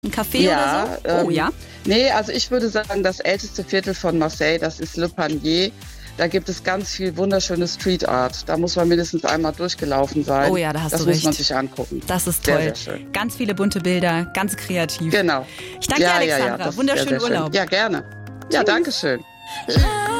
Ein Café Ja, oder so? Ja. Nee, also ich würde sagen, das älteste Viertel von Marseille, das ist Le Panier. Da gibt es ganz viel wunderschöne Street Art. Da muss man mindestens einmal durchgelaufen sein. Oh ja, da hast das du muss recht. man sich angucken. Das ist Sehr, toll. sehr schön. Ganz viele bunte Bilder, ganz kreativ. Genau. Ich danke dir, Alexandra. das ist Wunderschönen sehr, sehr schön. Urlaub. Ja, gerne. Ja, danke schön. La